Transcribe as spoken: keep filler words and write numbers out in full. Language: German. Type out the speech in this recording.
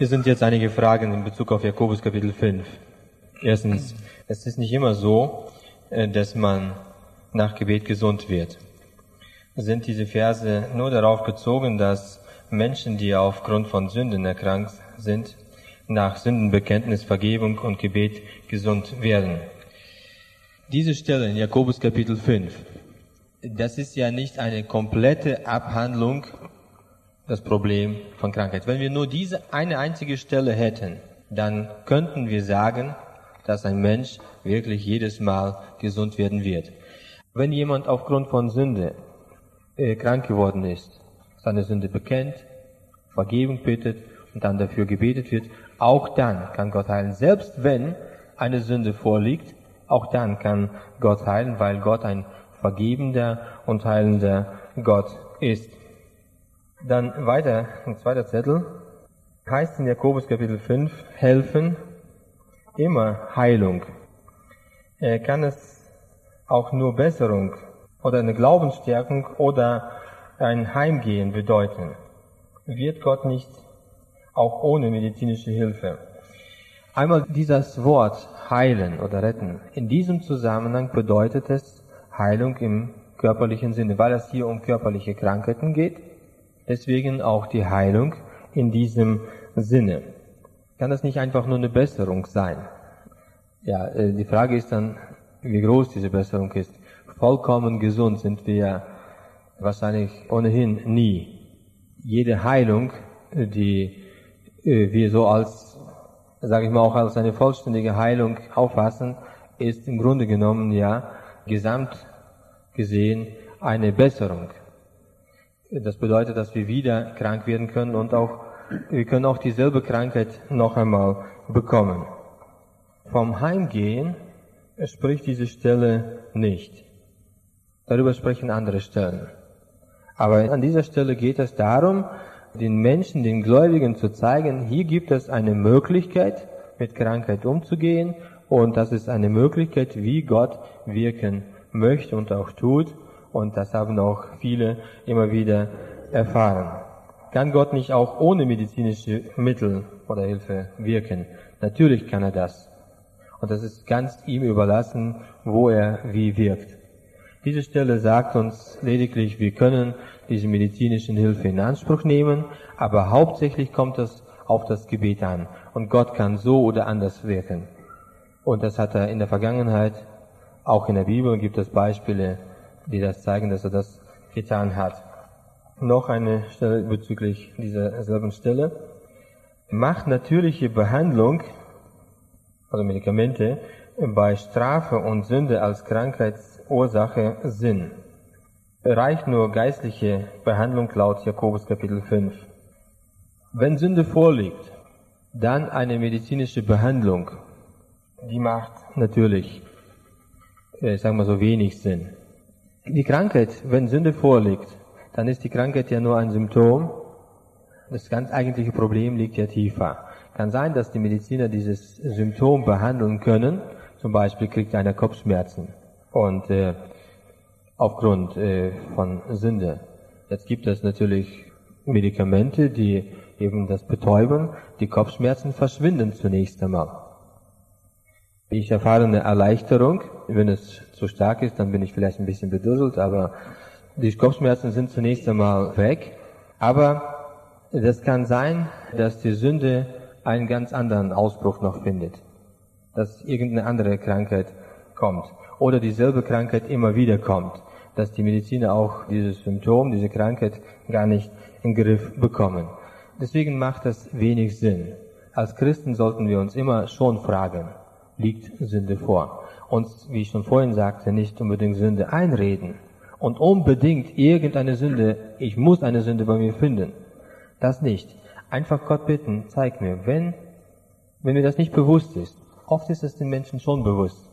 Hier sind jetzt einige Fragen in Bezug auf Jakobus Kapitel fünf. Erstens, es ist nicht immer so, dass man nach Gebet gesund wird. Sind diese Verse nur darauf bezogen, dass Menschen, die aufgrund von Sünden erkrankt sind, nach Sündenbekenntnis, Vergebung und Gebet gesund werden? Diese Stelle in Jakobus Kapitel fünf, das ist ja nicht eine komplette Abhandlung, das Problem von Krankheit. Wenn wir nur diese eine einzige Stelle hätten, dann könnten wir sagen, dass ein Mensch wirklich jedes Mal gesund werden wird. Wenn jemand aufgrund von Sünde äh, krank geworden ist, seine Sünde bekennt, Vergebung bittet und dann dafür gebetet wird, auch dann kann Gott heilen. Selbst wenn eine Sünde vorliegt, auch dann kann Gott heilen, weil Gott ein vergebender und heilender Gott ist. Dann weiter, ein zweiter Zettel, heißt in Jakobus Kapitel fünf, helfen, immer Heilung. Äh, kann es auch nur Besserung oder eine Glaubensstärkung oder ein Heimgehen bedeuten? Wird Gott nicht auch ohne medizinische Hilfe? Einmal dieses Wort heilen oder retten. In diesem Zusammenhang bedeutet es Heilung im körperlichen Sinne, weil es hier um körperliche Krankheiten geht. Deswegen auch die Heilung in diesem Sinne. Kann das nicht einfach nur eine Besserung sein? Ja, die Frage ist dann, wie groß diese Besserung ist. Vollkommen gesund sind wir wahrscheinlich ohnehin nie. Jede Heilung, die wir so als, sage ich mal, auch als eine vollständige Heilung auffassen, ist im Grunde genommen ja gesamt gesehen eine Besserung. Das bedeutet, dass wir wieder krank werden können und auch, wir können auch dieselbe Krankheit noch einmal bekommen. Vom Heimgehen spricht diese Stelle nicht. Darüber sprechen andere Stellen. Aber an dieser Stelle geht es darum, den Menschen, den Gläubigen zu zeigen, hier gibt es eine Möglichkeit, mit Krankheit umzugehen, und das ist eine Möglichkeit, wie Gott wirken möchte und auch tut, und das haben auch viele immer wieder erfahren. Kann Gott nicht auch ohne medizinische Mittel oder Hilfe wirken? Natürlich kann er das. Und das ist ganz ihm überlassen, wo er wie wirkt. Diese Stelle sagt uns lediglich, wir können diese medizinische Hilfe in Anspruch nehmen, aber hauptsächlich kommt es auf das Gebet an. Und Gott kann so oder anders wirken. Und das hat er in der Vergangenheit, auch in der Bibel gibt es Beispiele, die das zeigen, dass er das getan hat. Noch eine Stelle bezüglich dieser selben Stelle. Macht natürliche Behandlung, also Medikamente, bei Strafe und Sünde als Krankheitsursache Sinn? Reicht nur geistliche Behandlung laut Jakobus Kapitel fünf? Wenn Sünde vorliegt, dann eine medizinische Behandlung, die macht natürlich, ich sag mal so, wenig Sinn. Die Krankheit, wenn Sünde vorliegt, dann ist die Krankheit ja nur ein Symptom. Das ganz eigentliche Problem liegt ja tiefer. Kann sein, dass die Mediziner dieses Symptom behandeln können. Zum Beispiel kriegt einer Kopfschmerzen und äh, aufgrund äh, von Sünde. Jetzt gibt es natürlich Medikamente, die eben das betäuben. Die Kopfschmerzen verschwinden zunächst einmal. Ich erfahre eine Erleichterung. Wenn es zu stark ist, dann bin ich vielleicht ein bisschen bedusselt, aber die Kopfschmerzen sind zunächst einmal weg. Aber das kann sein, dass die Sünde einen ganz anderen Ausbruch noch findet. Dass irgendeine andere Krankheit kommt. Oder dieselbe Krankheit immer wieder kommt. Dass die Mediziner auch dieses Symptom, diese Krankheit gar nicht in den Griff bekommen. Deswegen macht das wenig Sinn. Als Christen sollten wir uns immer schon fragen, liegt Sünde vor? Uns, wie ich schon vorhin sagte, nicht unbedingt Sünde einreden. Und unbedingt irgendeine Sünde, ich muss eine Sünde bei mir finden. Das nicht. Einfach Gott bitten, zeig mir, wenn, wenn mir das nicht bewusst ist. Oft ist es den Menschen schon bewusst.